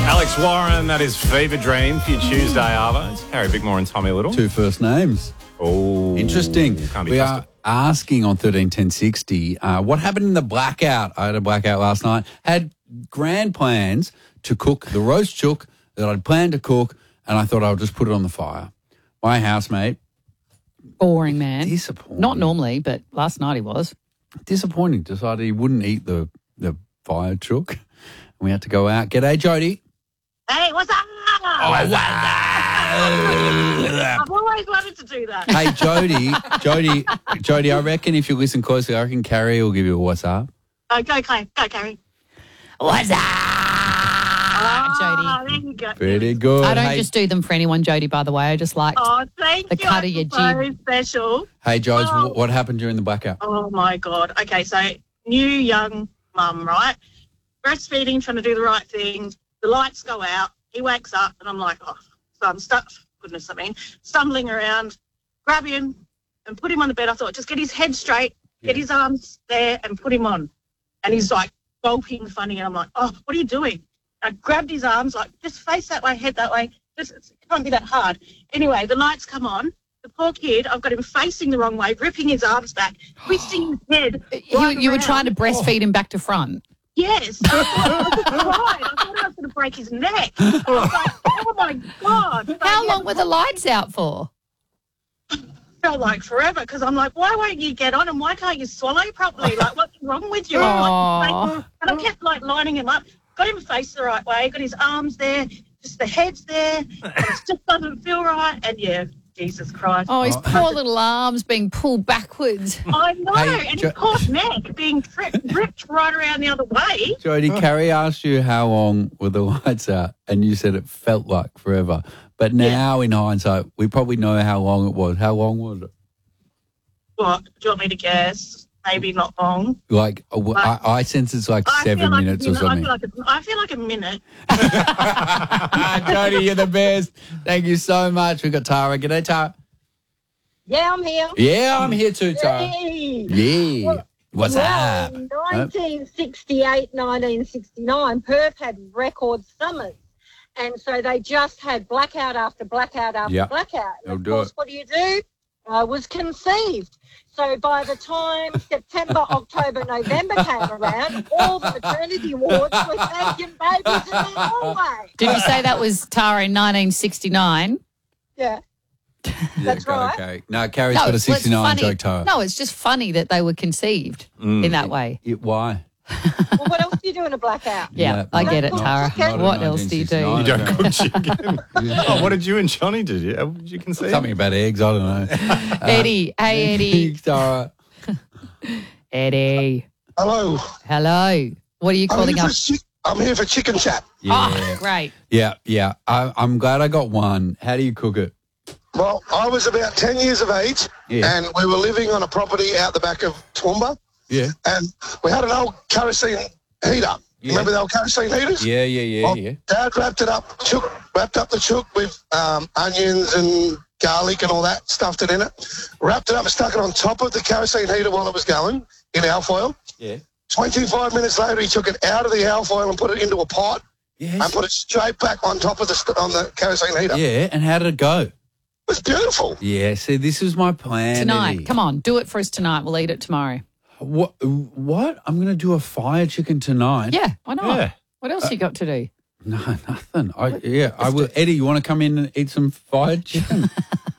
Alex Warren, that is Fever Dream for your Tuesday, Arvo. It's Harry Bickmore and Tommy Little. Two first names. Oh, Interesting. Can't be We trusted. are asking on 131060 what happened in the blackout. I had a blackout last night. Had grand plans to cook the roast chook that I'd planned to cook, and I thought I would just put it on the fire. My housemate, Boring man. disappointing. Not normally, but last night he was. Disappointing. Decided he wouldn't eat the fire chook. And we had to go out. G'day, Jody. Hey, what's up? Oh, I've always wanted to do that. Hey, Jody, I reckon if you listen closely, I reckon Carrie will give you a what's up. Go, Clay. Go, Carrie. What's up, Ah, Jody? there you go. Pretty good. I don't Hey, just do them for anyone, Jody, by the way. I just like Oh, thank the you. cut of I your feel so jib. special. Hey, Jodes, Oh. what happened during the blackout? Oh, my God. Okay, so new young mum, right? Breastfeeding, trying to do the right thing. The lights go out. He wakes up, and I'm like, oh, so I'm stumbling around, grab him and put him on the bed. I thought, just get his head straight, get his arms there and put him on. And he's like gulping funny, and I'm like, oh, what are you doing? I grabbed his arms, like, just face that way, head that way. It can't be that hard. Anyway, the lights come on. The poor kid, I've got him facing the wrong way, ripping his arms back, twisting his head. You were trying to around. breastfeed him back to front. Yes. I thought I was going to break his neck. I was like, oh, my God. So, How yeah, long were the lights out for? felt like forever because I'm like, why won't you get on and why can't you swallow properly? Like, what's wrong with you? Aw. And I kept like lining him up, got him faced the right way, got his arms there, just the head's there, and it just doesn't feel right. And yeah, Jesus Christ. Oh, his poor little arms being pulled backwards. I know, Hey, and his poor neck being ripped right around the other way. Jody, Carrie asked you how long were the lights out, and you said it felt like forever. But now, in hindsight, we probably know how long it was. How long was it? What, do you want me to guess? Maybe not long. Like, I sense it's like I feel 7 like a minutes or minute. something. I feel like a minute. Jody, you're the best. Thank you so much. We got Tara. G'day, Tara. Yeah, I'm here. Yeah, I'm here too, Tara. Yay. Yeah. What's Well, up? in 1968, 1969, Perth had record summers. And so they just had blackout after blackout after Yep. blackout. They'll And of do course, it. what do? I was conceived. So by the time September, October, November came around, all the maternity wards were taking babies in their hallway. Did you say that was Tara in 1969? Yeah. Yeah, That's go, right. Okay. No, Carrie's got a it's 69 funny. joke, Tara. No, it's just funny that they were conceived in that way. Why? Well, what else do you do in a blackout? Yeah, I get it, not- Tara. not in What else do you do? 1969. You don't cook chicken. Oh, what did you and Johnny do? Did you conceive? Something about eggs, I don't know. Eddie. Hey, Eddie. Tara. Eddie. Hello. Hello. What are you calling up? I'm here for chicken chat. Yeah. Oh, great. Yeah. I'm glad I got one. How do you cook it? Well, I was about 10 years of age, Yeah. and we were living on a property out the back of Toowoomba, Yeah. and we had an old kerosene heater. Yeah. Remember the old kerosene heaters? Yeah. Well, Dad wrapped up the chook with onions and garlic and all that, stuffed it in it, wrapped it up and stuck it on top of the kerosene heater while it was going in alfoil. Yeah. 25 minutes later, he took it out of the alfoil and put it into a pot Yes. and put it straight back on top of on the kerosene heater. Yeah, and how did it go? It was beautiful. Yeah, see, this is my plan. Tonight. Eddie. Come on, do it for us tonight. We'll eat it tomorrow. What? I'm going to do a fire chicken tonight. Yeah, why not? Yeah. What else you got to do? No, nothing. I will. Eddie, you want to come in and eat some fried chicken?